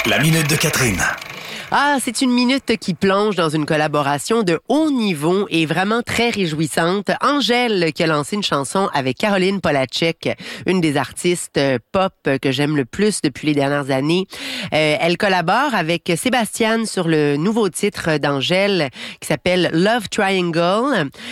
La Minute de Catherine. Ah, c'est une minute qui plonge dans une collaboration de haut niveau et vraiment très réjouissante. Angèle qui a lancé une chanson avec Caroline Polachek, une des artistes pop que j'aime le plus depuis les dernières années. Elle collabore avec Sébastien sur le nouveau titre d'Angèle qui s'appelle Love Triangle.